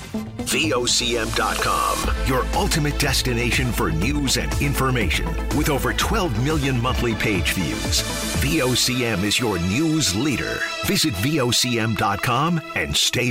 VOCM.com, your ultimate destination for news and information. With over 12 million monthly page views, VOCM is your news leader. Visit VOCM.com and stay